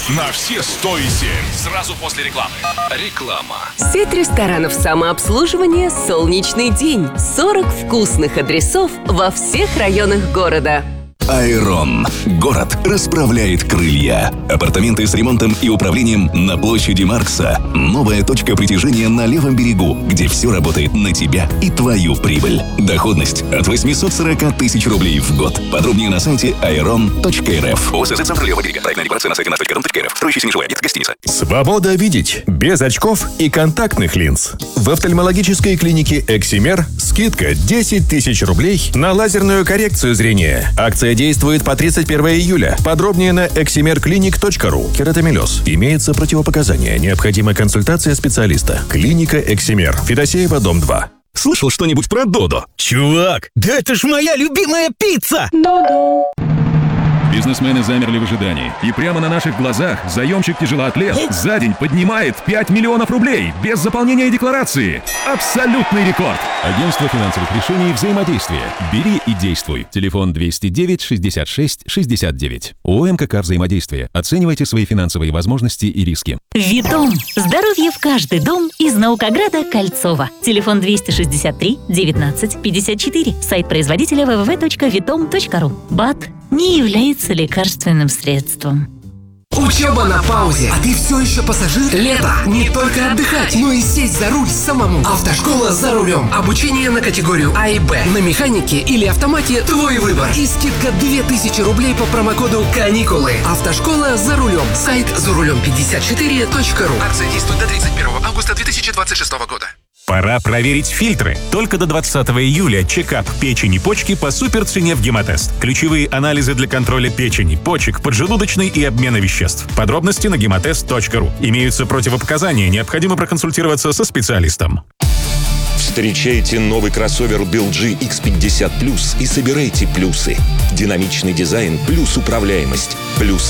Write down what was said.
на все 107. Сразу после рекламы. Реклама. Сеть ресторанов самообслуживания «Солнечный день». 40 вкусных адресов во всех районах города. Айрон. Город расправляет крылья. Апартаменты с ремонтом и управлением на площади Маркса. Новая точка притяжения на левом берегу, где все работает на тебя и твою прибыль. Доходность от 840 тысяч рублей в год. Подробнее на сайте iron.rf. ОСС «Центр левого берега». Проектная регуляция на сайте nas.ru.rf. Строящийся неживой объект. Гостиница. Свобода видеть. Без очков и контактных линз. В офтальмологической клинике «Эксимер» скидка 10 тысяч рублей на лазерную коррекцию зрения. Акция действует по 31 июля. Подробнее на eximerclinic.ru. Кератомелез. Имеются противопоказания. Необходима консультация специалиста. Клиника «Эксимер». Федосеева, дом 2. Слышал что-нибудь про Додо? Чувак, да это ж моя любимая пицца! Додо. Бизнесмены замерли в ожидании. И прямо на наших глазах заемщик-тяжелоатлет за день поднимает 5 миллионов рублей без заполнения декларации. Абсолютный рекорд. Агентство финансовых решений «Взаимодействие». Бери и действуй. Телефон 209 66 69. ООО МКК «Взаимодействие». Оценивайте свои финансовые возможности и риски. Витом. Здоровье в каждый дом из Наукограда Кольцова. Телефон 263 19 54. Сайт производителя www.vitom.ru. БАД не является лекарственным средством. Учеба на паузе, а ты все еще пассажир? Лето. Не только отдыхать, но и сесть за руль самому. Автошкола «За рулем». Обучение на категорию А и Б. На механике или автомате – твой выбор. И скидка 2000 рублей по промокоду «Каникулы». Автошкола «За рулем». Сайт зарулем54.ру. Акция действует до 31 августа 2026 года. Пора проверить фильтры. Только до 20 июля чекап печени и почки по суперцене в Гемотест. Ключевые анализы для контроля печени, почек, поджелудочной и обмена веществ. Подробности на gematest.ru. Имеются противопоказания, необходимо проконсультироваться со специалистом. Встречайте новый кроссовер BLG X50 Plus и собирайте плюсы. Динамичный дизайн плюс управляемость плюс